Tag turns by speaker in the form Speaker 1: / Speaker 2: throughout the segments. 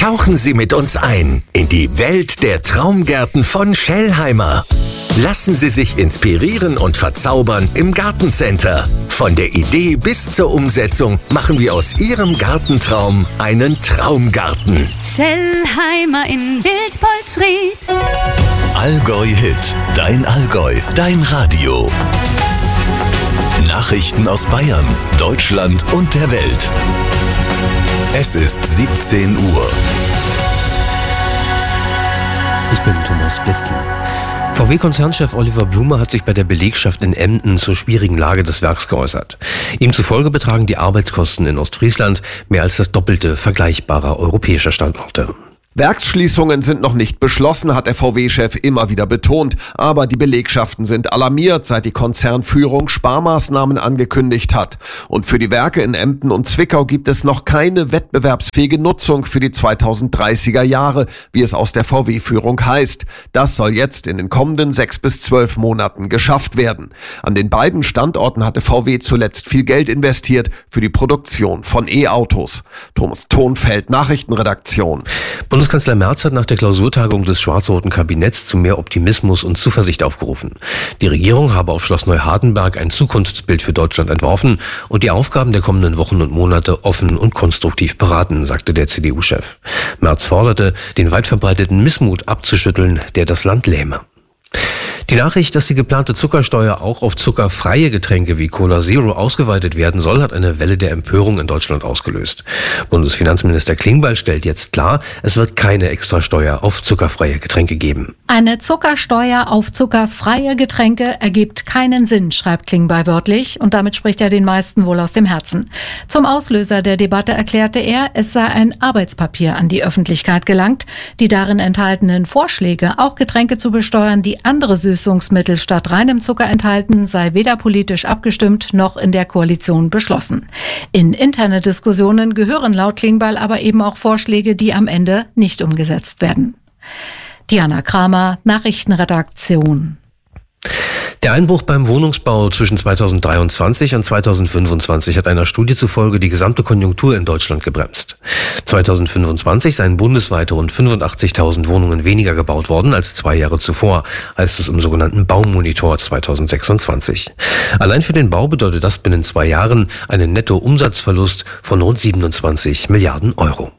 Speaker 1: Tauchen Sie mit uns ein in die Welt der Traumgärten von Schellheimer. Lassen Sie sich inspirieren und verzaubern im Gartencenter. Von der Idee bis zur Umsetzung machen wir aus Ihrem Gartentraum einen Traumgarten.
Speaker 2: Schellheimer in Wildpolsried.
Speaker 3: Allgäu Hit, dein Allgäu, dein Radio. Nachrichten aus Bayern, Deutschland und der Welt. Es ist 17 Uhr.
Speaker 4: Ich bin Thomas Bleski. VW-Konzernchef Oliver Blume hat sich bei der Belegschaft in Emden zur schwierigen Lage des Werks geäußert. Ihm zufolge betragen die Arbeitskosten in Ostfriesland mehr als das Doppelte vergleichbarer europäischer Standorte.
Speaker 5: Werksschließungen sind noch nicht beschlossen, hat der VW-Chef immer wieder betont. Aber die Belegschaften sind alarmiert, seit die Konzernführung Sparmaßnahmen angekündigt hat. Und für die Werke in Emden und Zwickau gibt es noch keine wettbewerbsfähige Nutzung für die 2030er Jahre, wie es aus der VW-Führung heißt. Das soll jetzt in den kommenden 6 bis 12 Monaten geschafft werden. An den beiden Standorten hatte VW zuletzt viel Geld investiert für die Produktion von E-Autos. Thomas Thonfeld, Nachrichtenredaktion.
Speaker 4: Bundeskanzler Merz hat nach der Klausurtagung des schwarz-roten Kabinetts zu mehr Optimismus und Zuversicht aufgerufen. Die Regierung habe auf Schloss Neuhardenberg ein Zukunftsbild für Deutschland entworfen und die Aufgaben der kommenden Wochen und Monate offen und konstruktiv beraten, sagte der CDU-Chef. Merz forderte, den weit verbreiteten Missmut abzuschütteln, der das Land lähme. Die Nachricht, dass die geplante Zuckersteuer auch auf zuckerfreie Getränke wie Cola Zero ausgeweitet werden soll, hat eine Welle der Empörung in Deutschland ausgelöst. Bundesfinanzminister Klingbeil stellt jetzt klar, es wird keine Extrasteuer auf zuckerfreie Getränke geben.
Speaker 6: Eine Zuckersteuer auf zuckerfreie Getränke ergibt keinen Sinn, schreibt Klingbeil wörtlich, und damit spricht er den meisten wohl aus dem Herzen. Zum Auslöser der Debatte erklärte er, es sei ein Arbeitspapier an die Öffentlichkeit gelangt. Die darin enthaltenen Vorschläge, auch Getränke zu besteuern, die andere Süßungsmittel statt reinem Zucker enthalten, sei weder politisch abgestimmt noch in der Koalition beschlossen. In interne Diskussionen gehören laut Klingbeil aber eben auch Vorschläge, die am Ende nicht umgesetzt werden. Diana Kramer, Nachrichtenredaktion.
Speaker 4: Der Einbruch beim Wohnungsbau zwischen 2023 und 2025 hat einer Studie zufolge die gesamte Konjunktur in Deutschland gebremst. 2025 seien bundesweit rund 85.000 Wohnungen weniger gebaut worden als 2 Jahre zuvor, heißt es im sogenannten Baumonitor 2026. Allein für den Bau bedeutet das binnen 2 Jahren einen Nettoumsatzverlust von rund 27 Milliarden Euro.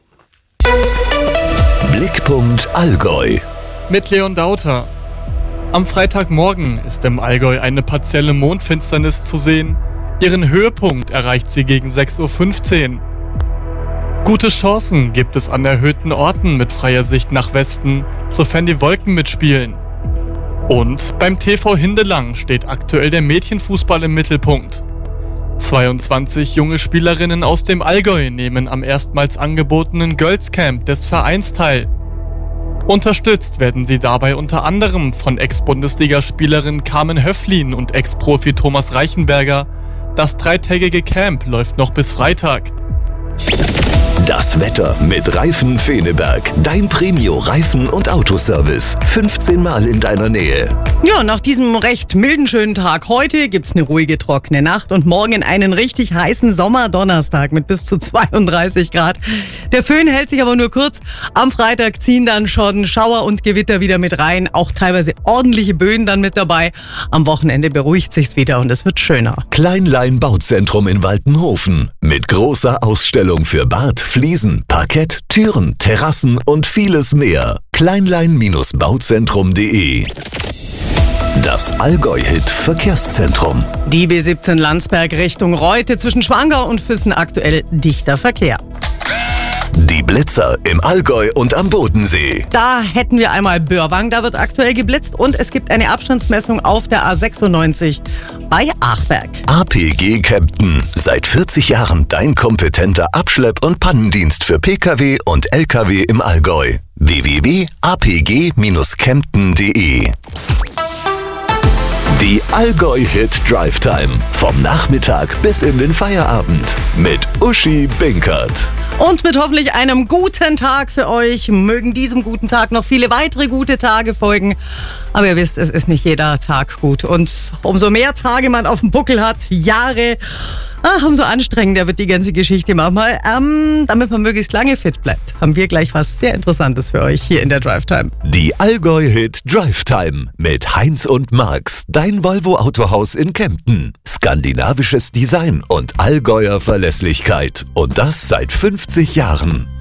Speaker 3: Blickpunkt Allgäu.
Speaker 7: Mit Leon Dauter. Am Freitagmorgen ist im Allgäu eine partielle Mondfinsternis zu sehen. Ihren Höhepunkt erreicht sie gegen 6:15 Uhr. Gute Chancen gibt es an erhöhten Orten mit freier Sicht nach Westen, sofern die Wolken mitspielen. Und beim TV Hindelang steht aktuell der Mädchenfußball im Mittelpunkt. 22 junge Spielerinnen aus dem Allgäu nehmen am erstmals angebotenen Girls Camp des Vereins teil. Unterstützt werden sie dabei unter anderem von Ex-Bundesligaspielerin Carmen Höflin und Ex-Profi Thomas Reichenberger. Das 3-tägige Camp läuft noch bis Freitag.
Speaker 3: Das Wetter mit Reifen Feneberg. Dein Premio-Reifen- und Autoservice. 15 Mal in deiner Nähe.
Speaker 8: Ja, nach diesem recht milden, schönen Tag heute gibt's eine ruhige, trockene Nacht und morgen einen richtig heißen Sommerdonnerstag mit bis zu 32 Grad. Der Föhn hält sich aber nur kurz. Am Freitag ziehen dann schon Schauer und Gewitter wieder mit rein. Auch teilweise ordentliche Böen dann mit dabei. Am Wochenende beruhigt sich's wieder und es wird schöner.
Speaker 3: Kleinlein Bauzentrum in Waltenhofen. Mit großer Ausstellung für Bad, Fliesen, Parkett, Türen, Terrassen und vieles mehr. Kleinlein-bauzentrum.de. Das Allgäu-Hit Verkehrszentrum.
Speaker 8: Die B17 Landsberg Richtung Reute zwischen Schwangau und Füssen aktuell dichter Verkehr.
Speaker 3: Die Blitzer im Allgäu und am Bodensee.
Speaker 8: Da hätten wir einmal Börwang, da wird aktuell geblitzt und es gibt eine Abstandsmessung auf der A96 bei Achberg.
Speaker 3: APG Kempten. Seit 40 Jahren dein kompetenter Abschlepp- und Pannendienst für Pkw und Lkw im Allgäu. www.apg-kempten.de. Die Allgäu-Hit Drive Time. Vom Nachmittag bis in den Feierabend. Mit Uschi Binkert.
Speaker 8: Und mit hoffentlich einem guten Tag für euch. Mögen diesem guten Tag noch viele weitere gute Tage folgen. Aber ihr wisst, es ist nicht jeder Tag gut. Und umso mehr Tage man auf dem Buckel hat, Jahre, Umso anstrengender wird die ganze Geschichte manchmal. Damit man möglichst lange fit bleibt, haben wir gleich was sehr Interessantes für euch hier in der Drive Time.
Speaker 3: Die Allgäu-Hit Drive Time mit Heinz und Marx, dein Volvo Autohaus in Kempten. Skandinavisches Design und Allgäuer Verlässlichkeit. Und das seit 50 Jahren.